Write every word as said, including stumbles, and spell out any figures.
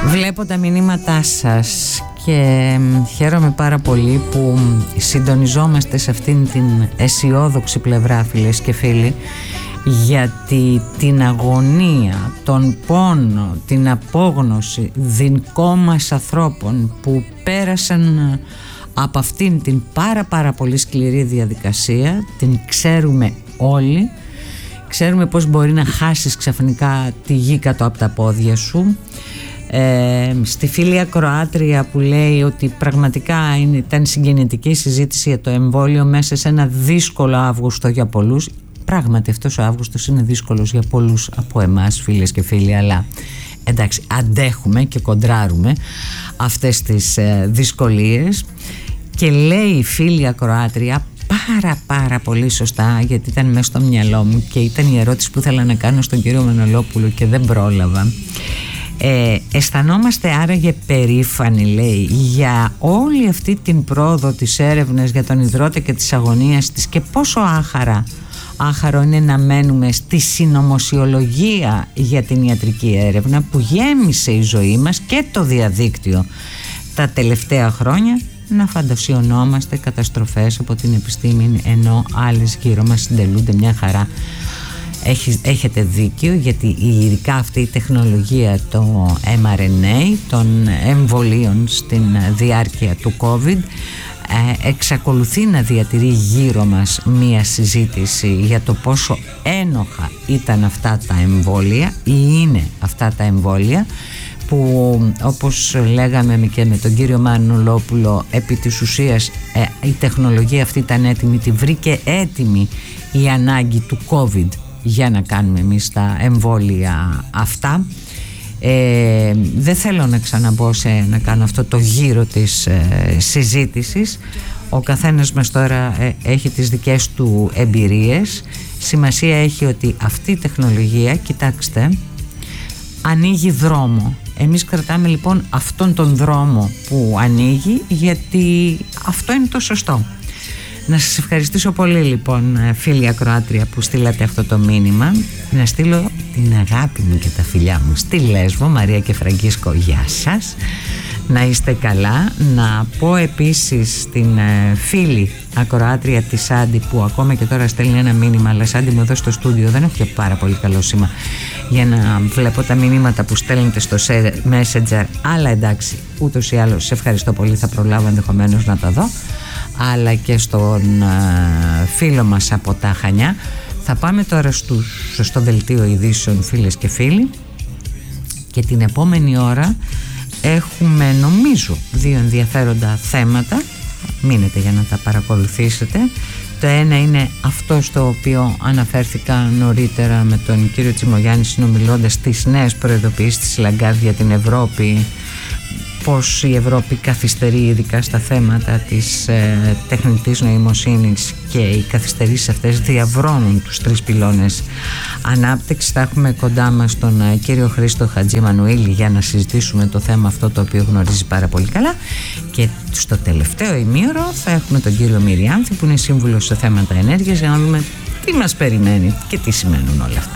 Βλέπω τα μηνύματά σας και χαίρομαι πάρα πολύ που συντονιζόμαστε σε αυτήν την αισιόδοξη πλευρά, φίλες και φίλοι, γιατί την αγωνία, τον πόνο, την απόγνωση δικών μας ανθρώπων που πέρασαν από αυτήν την πάρα πάρα πολύ σκληρή διαδικασία την ξέρουμε όλοι. Ξέρουμε πως μπορεί να χάσεις ξαφνικά τη γη κάτω από τα πόδια σου. Ε, στη φίλη ακροάτρια που λέει ότι πραγματικά είναι, ήταν συγκινητική συζήτηση για το εμβόλιο μέσα σε ένα δύσκολο Αύγουστο για πολλούς. Πράγματι αυτός ο Αύγουστος είναι δύσκολος για πολλούς από εμάς, φίλες και φίλοι, αλλά εντάξει, αντέχουμε και κοντράρουμε αυτές τις ε, δυσκολίες. Και λέει η φίλη ακροάτρια πάρα πάρα πολύ σωστά, γιατί ήταν μέσα στο μυαλό μου και ήταν η ερώτηση που ήθελα να κάνω στον κύριο Μανολόπουλο και δεν πρόλαβα. Ε, αισθανόμαστε άραγε περήφανοι, λέει, για όλη αυτή την πρόοδο της έρευνας για τον υδρότα και της αγωνίας της, και πόσο άχαρα άχαρο είναι να μένουμε στη συνωμοσιολογία για την ιατρική έρευνα που γέμισε η ζωή μας και το διαδίκτυο τα τελευταία χρόνια, να φαντασιωνόμαστε καταστροφές από την επιστήμη ενώ άλλες γύρω μας συντελούνται μια χαρά. Έχετε δίκιο, γιατί ειδικά αυτή η τεχνολογία, το εμ αρ εν έι των εμβολίων στην διάρκεια του COVID, εξακολουθεί να διατηρεί γύρω μας μία συζήτηση για το πόσο ένοχα ήταν αυτά τα εμβόλια ή είναι αυτά τα εμβόλια, που όπως λέγαμε και με τον κύριο Μανολόπουλο, επί της ουσίας η τεχνολογία αυτή ήταν έτοιμη, τη βρήκε έτοιμη η ανάγκη του COVID για να κάνουμε εμείς τα εμβόλια αυτά. Ε, δεν θέλω να ξαναμπώ σε να κάνω αυτό το γύρο της ε, συζήτησης. Ο καθένας μας τώρα ε, έχει τις δικές του εμπειρίες. Σημασία έχει ότι αυτή η τεχνολογία, κοιτάξτε, ανοίγει δρόμο. Εμείς κρατάμε λοιπόν αυτόν τον δρόμο που ανοίγει, γιατί αυτό είναι το σωστό. Να σας ευχαριστήσω πολύ λοιπόν, φίλη ακροάτρια, που στείλατε αυτό το μήνυμα. Να στείλω την αγάπη μου και τα φιλιά μου στη Λέσβο, Μαρία και Φραγκίσκο, γεια σας, να είστε καλά. Να πω επίσης στην φίλη ακροάτρια τη Σάντι, που ακόμα και τώρα στέλνει ένα μήνυμα, αλλά Σάντι μου εδώ στο στούντιο δεν έχω και πάρα πολύ καλό σήμα για να βλέπω τα μηνύματα που στέλνετε στο Messenger, αλλά εντάξει, ούτως ή άλλως σε ευχαριστώ πολύ, θα προλάβω ενδεχομένως να τα δω, αλλά και στον uh, φίλο μας από τα Χανιά. Θα πάμε τώρα στους, στο δελτίο ειδήσεων, φίλες και φίλοι, και την επόμενη ώρα έχουμε νομίζω δύο ενδιαφέροντα θέματα. Μείνετε για να τα παρακολουθήσετε. Το ένα είναι αυτό στο οποίο αναφέρθηκα νωρίτερα με τον κύριο Τσιμογιάννη, συνομιλώντας στις νέες προειδοποιήσεις της Λαγκάρντ για την Ευρώπη, πως η Ευρώπη καθυστερεί ειδικά στα θέματα της ε, τεχνητής νοημοσύνης, και οι καθυστερήσεις αυτές διαβρώνουν τους τρεις πυλώνες ανάπτυξης. Θα έχουμε κοντά μας τον ε, κύριο Χρήστο Χατζημανουήλ για να συζητήσουμε το θέμα αυτό, το οποίο γνωρίζει πάρα πολύ καλά, και στο τελευταίο ημίωρο θα έχουμε τον κύριο Μυριάνθη, που είναι σύμβουλος σε θέματα ενέργειας, για να δούμε τι μας περιμένει και τι σημαίνουν όλα αυτά.